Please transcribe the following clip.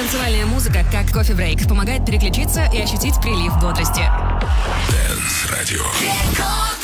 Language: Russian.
Танцевальная музыка, как кофе-брейк, помогает переключиться и ощутить прилив бодрости. Dance Radio.